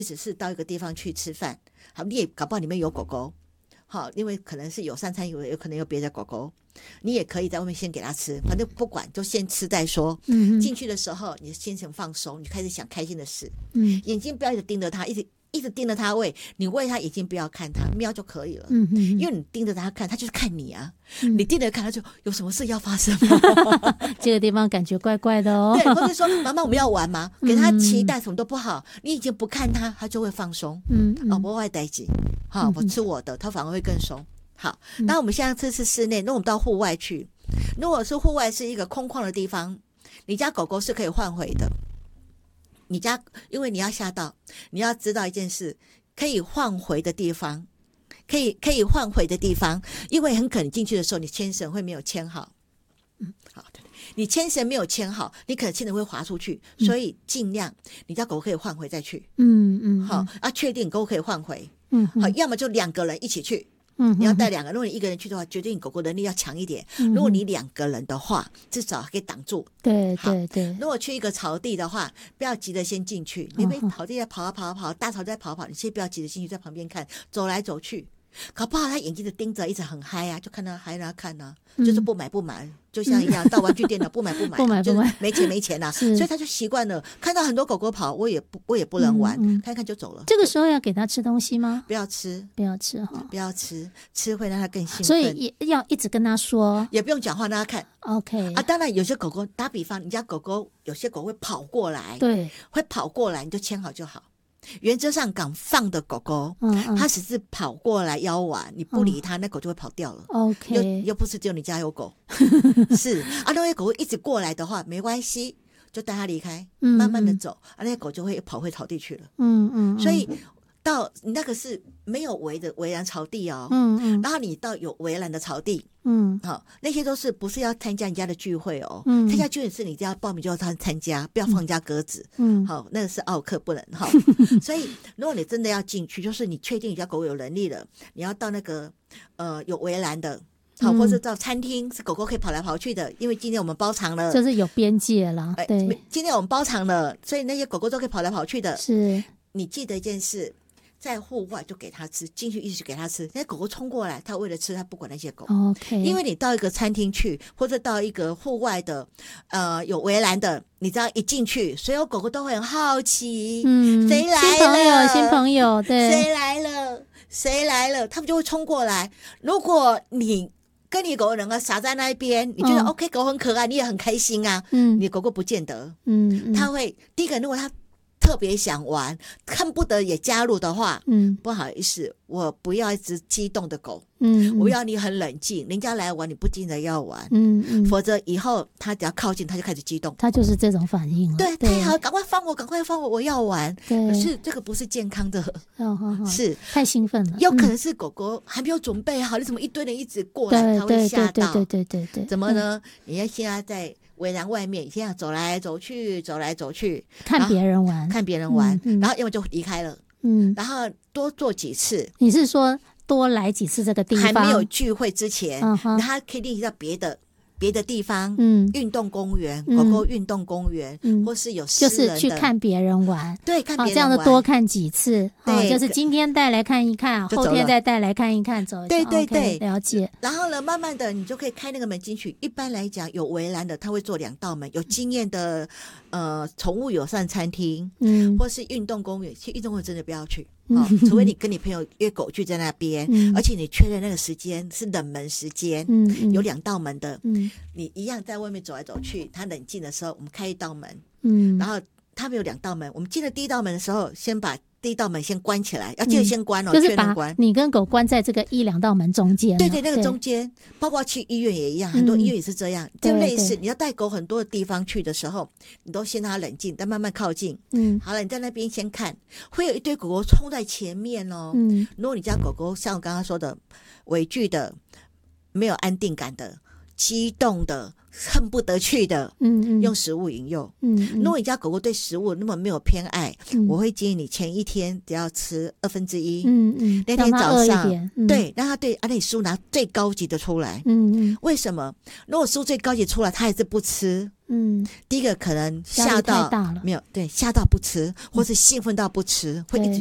只是到一个地方去吃饭，好，你也搞不好里面有狗狗，好，因为可能是友善餐饮，有可能有别的狗狗，你也可以在外面先给它吃，反正不管就先吃再说。进去的时候你的心情放松，你开始想开心的事，眼睛不要一直盯着它，一直盯着它喂，你喂它眼睛不要看它，瞄就可以了。因为你盯着它看，它就是看你啊。你盯着看，它就有什么事要发生吗？ 这个地方感觉怪怪的哦。 对，或者说妈妈我们要玩吗？给它期待什么都不好，你已经不看它，它就会放松。不会待机，好，我吃我的，它反而会更松。好，那我们现在这是室内，那我们到户外去。如果是户外是一个空旷的地方，你家狗狗是可以换回的。你家因为你要下到，你要知道一件事，可以换回的地方，可以换回的地方，因为很可能进去的时候你牵绳会没有牵好。好，对，你牵绳没有牵好，你可能牵绳会滑出去，所以尽量你家狗可以换回再去。好啊，确定狗可以换回。好，要么就2个人一起去。你要带2个，如果你1个人去的话，绝对你狗狗能力要强一点。如果你2个人的话，至少可以挡住。 对对对。 如果去一个草地的话，不要急着先进去，你被草地在跑啊跑啊跑，大草在跑跑，你先不要急着进去，在旁边看，走来走去。搞不好他眼睛就盯着，一直很嗨啊，就看他嗨啊看啊，就是不买不买，就像一样到玩具店了不买不买， 不买不买， 没钱没钱啊，所以他就习惯了，看到很多狗狗跑，我也不能玩，看看就走了。 这个时候要给他吃东西吗？ 不要吃， 不要吃哈， 不要吃，吃会让他更兴奋。 所以也要一直跟他说， 也不用讲话让他看。 OK 啊，当然有些狗狗，打比方，你家狗狗有些狗会跑过来， 对， 会跑过来，你就牵好就好。原则上敢放的狗狗，它只是跑过来邀玩，你不理它，那狗就会跑掉了。 OK， 又不是只有你家有狗，是啊，那些狗一直过来的话，没关系，就带它离开，慢慢的走，那些狗就会跑回草地去了。所以到你那个是没有围栏草地哦，然后你到有围栏的草地。好，那些都是不是要参加人家的聚会哦？参加聚会是你只要报名就要参加，不要放人家鸽子。好，那个是奥客不能哈。所以如果你真的要进去，就是你确定你家狗有能力了，你要到那个有围栏的。好，或者到餐厅是狗狗可以跑来跑去的，因为今天我们包场了， 就是有边界啦。对， 今天我们包场了，所以那些狗狗都可以跑来跑去的。 是， 你记得一件事。在户外就给它吃，进去一直给它吃。那狗狗冲过来，它为了吃，它不管那些狗。 OK， 因为你到一个餐厅去，或者到一个户外的，有围栏的，你知道一进去，所有狗狗都会很好奇，谁来了？ 新朋友，对， 谁来了？他们就会冲过来。如果你跟你狗狗两个傻在那边，你觉得 OK， 狗很可爱，你也很开心啊。你狗狗不见得，它会第一个，如果它特别想玩，看不得也加入的话，不好意思，我不要一只激动的狗，我要你很冷静，人家来玩你不见得要玩，否则以后他只要靠近他就开始激动， 他就是这种反应了。 对，太好，赶快放我，我要玩。可是这个不是健康的，是太兴奋了， 有可能是狗狗还没有准备好，你怎么一堆人一直过来，他会吓到。 对， 怎么呢？你要现在在围栏外面，现在走来走去， 看别人玩， 然后要么就离开了，然后多做几次。 你是说多来几次这个地方？ 还没有聚会之前，他可以练习到别的地方，运动公园，狗狗运动公园，或是有私人的， 就是去看别人玩， 对，看别人玩， 这样的多看几次，对，就是今天带来看一看，后天再带来看一看，走一走， 对， 了解。 然后呢，慢慢的你就可以开那个门进去。一般来讲，有围栏的他会做2道门，有经验的宠物友善餐厅，或是运动公园，其实运动公园真的不要去。除非你跟你朋友约狗去在那边，而且你确认那个时间是冷门时间，有2道门的，你一样在外面走来走去，它冷静的时候我们开1道门，然后他们有2道门，我们进了第1道门的时候先把第1道门先关起来，要记得先关哦， 就是把你跟狗关在这个1-2道门中间。 对，那个中间，包括去医院也一样，很多医院也是这样，就类似你要带狗很多的地方去的时候，你都先让它冷静，再慢慢靠近。好了，你在那边先看，会有一堆狗狗冲在前面哦。如果你家狗狗像我刚刚说的，畏惧的、没有安定感的， 激动的恨不得去的，用食物引诱。如果你家狗狗对食物那么没有偏爱，我会建议你前一天只要吃1/2，那天早上对，让他对阿内酥拿最高级的出来。为什么？如果酥最高级出来，他还是不吃。第一个可能吓到没有，对，吓到不吃，或是兴奋到不吃，会一直